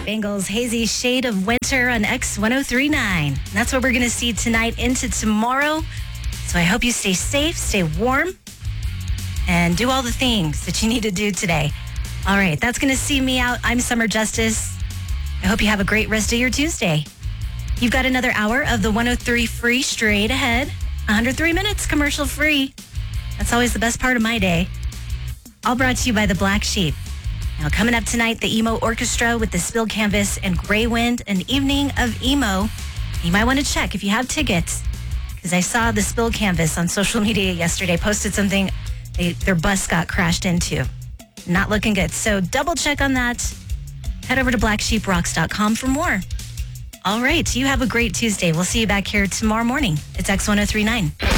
Bengals Hazy Shade of Winter on X1039. That's what we're going to see tonight into tomorrow. So I hope you stay safe, stay warm, and do all the things that you need to do today. All right, that's going to see me out. I'm Summer Justice. I hope you have a great rest of your Tuesday. You've got another hour of the 103 free straight ahead. 103 minutes commercial free. That's always the best part of my day. All brought to you by the Black Sheep. Now, coming up tonight, the Emo Orchestra with the Spilled Canvas and Grey Wind, an evening of emo. You might want to check if you have tickets, because I saw the Spilled Canvas on social media yesterday, posted something their bus got crashed into. Not looking good. So double check on that. Head over to blacksheeprocks.com for more. All right, you have a great Tuesday. We'll see you back here tomorrow morning. It's X1039.